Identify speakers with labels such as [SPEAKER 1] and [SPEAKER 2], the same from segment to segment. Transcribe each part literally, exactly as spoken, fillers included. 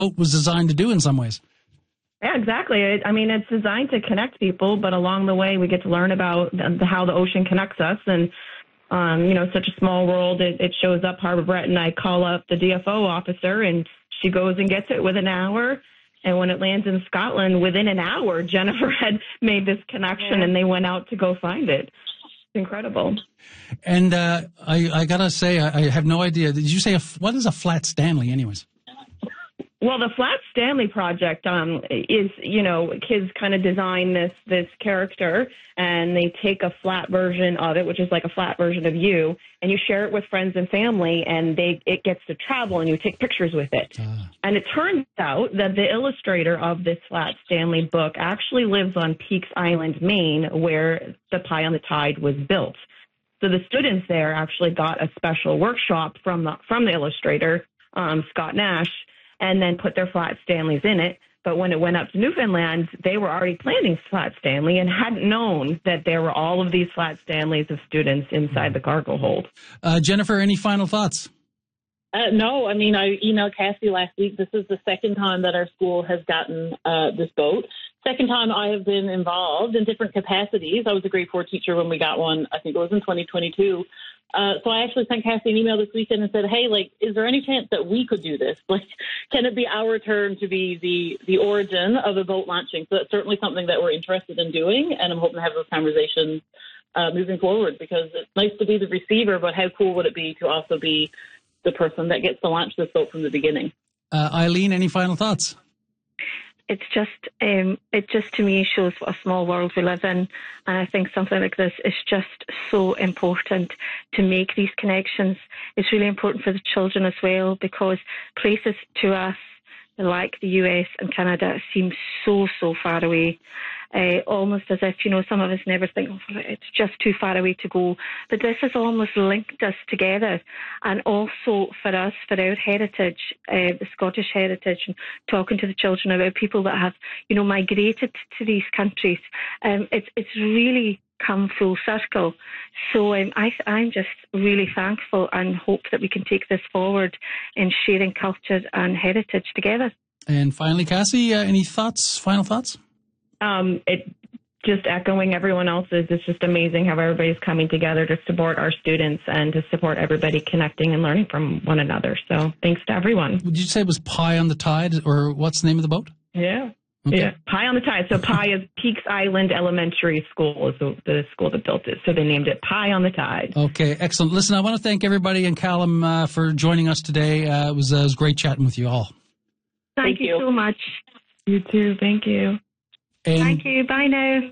[SPEAKER 1] boat was designed to do in some ways.
[SPEAKER 2] Yeah, exactly. It, I mean, it's designed to connect people, but along the way we get to learn about the, how the ocean connects us. And, um, you know, such a small world, it, it shows up Harbor Breton. I call up the D F O officer, and she goes and gets it within an hour. And when it lands in Scotland, within an hour, Jennifer had made this connection, yeah. and they went out to go find it. It's incredible.
[SPEAKER 1] And uh, I, I got to say, I, I have no idea. Did you say, a, what is a flat Stanley anyways?
[SPEAKER 2] Well, the Flat Stanley Project um, is, you know, kids kind of design this this character, and they take a flat version of it, which is like a flat version of you, and you share it with friends and family, and they it gets to travel, and you take pictures with it. Uh. And it turns out that the illustrator of this Flat Stanley book actually lives on Peaks Island, Maine, where the Pie on the Tide was built. So the students there actually got a special workshop from the, from the illustrator, um, Scott Nash, and then put their Flat Stanleys in it. But when it went up to Newfoundland, they were already planning Flat Stanley and hadn't known that there were all of these Flat Stanleys of students inside the cargo hold.
[SPEAKER 1] Uh, Jennifer, any final thoughts?
[SPEAKER 3] Uh, no, I mean, I emailed Cassie last week. This is the second time that our school has gotten uh, this boat. Second time I have been involved in different capacities. I was a grade four teacher when we got one. I think it was in twenty twenty-two. Uh, so I actually sent Cassie an email this weekend and said, hey, like, is there any chance that we could do this? Like, can it be our turn to be the, the origin of a boat launching? So that's certainly something that we're interested in doing, and I'm hoping to have those conversations uh, moving forward, because it's nice to be the receiver, but how cool would it be to also be the person that gets to launch this boat from the beginning?
[SPEAKER 1] Uh, Eileen, any final thoughts?
[SPEAKER 4] It's just, um, it just to me shows what a small world we live in. And I think something like this is just so important to make these connections. It's really important for the children as well, because places to us like the U S and Canada seem so, so far away. Uh, almost as if, you know, some of us never think, oh, it's just too far away to go. But this has almost linked us together. And also for us, for our heritage, uh, the Scottish heritage, and talking to the children about people that have, you know, migrated to these countries, um, it's, it's really come full circle. So um, I, I'm just really thankful and hope that we can take this forward in sharing culture and heritage together.
[SPEAKER 1] And finally, Cassie, uh, any thoughts, final thoughts?
[SPEAKER 2] Um, it just echoing everyone else's. It's just amazing how everybody's coming together to support our students and to support everybody connecting and learning from one another. So thanks to everyone.
[SPEAKER 1] Did you say it was Pie on the Tide, or what's the name of the boat?
[SPEAKER 2] Yeah.
[SPEAKER 1] Okay.
[SPEAKER 2] Yeah, Pie on the Tide. So Pie is Peaks Island Elementary School is the, the school that built it. So they named it Pie on the Tide.
[SPEAKER 1] Okay, excellent. Listen, I want to thank everybody and Callum uh, for joining us today. Uh, it was uh, it was great chatting with you all.
[SPEAKER 4] Thank, thank you so much.
[SPEAKER 2] You too. Thank you.
[SPEAKER 1] And
[SPEAKER 4] Thank you. Bye now.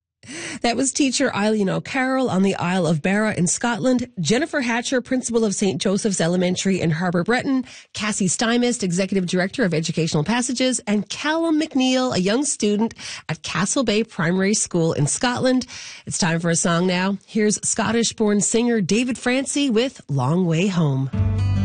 [SPEAKER 5] That was teacher Eileen O'Carroll on the Isle of Barra in Scotland, Jennifer Hatcher, principal of Saint Joseph's Elementary in Harbor Breton, Cassie Stymist, executive director of Educational Passages, and Callum McNeil, a young student at Castle Bay Primary School in Scotland. It's time for a song now. Here's Scottish-born singer David Francie with Long Way Home.